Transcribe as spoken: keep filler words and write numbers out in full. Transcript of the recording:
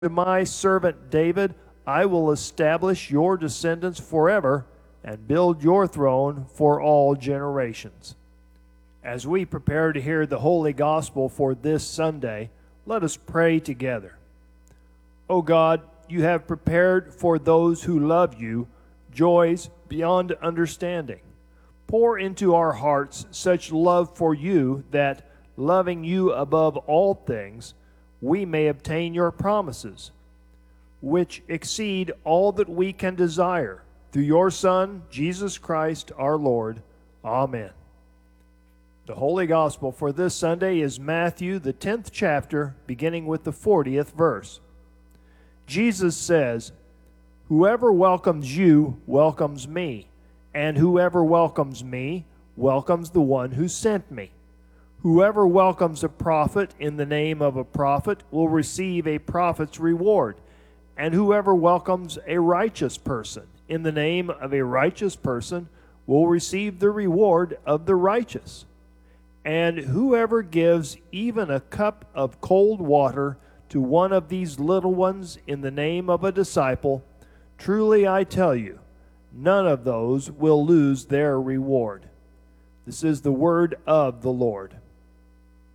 to my servant David, I will establish your descendants forever and build your throne for all generations. As we prepare to hear the Holy Gospel for this Sunday, let us pray together. O God, you have prepared for those who love you joys beyond understanding. Pour into our hearts such love for you that, loving you above all things, we may obtain your promises, which exceed all that we can desire. Through your Son, Jesus Christ our Lord. Amen. The Holy Gospel for this Sunday is Matthew, the tenth chapter, beginning with the fortieth verse. Jesus says, "Whoever welcomes you welcomes me, and whoever welcomes me welcomes the one who sent me. Whoever welcomes a prophet in the name of a prophet will receive a prophet's reward, and whoever welcomes a righteous person in the name of a righteous person will receive the reward of the righteous. And whoever gives even a cup of cold water to one of these little ones in the name of a disciple, truly I tell you, none of those will lose their reward." This is the word of the Lord.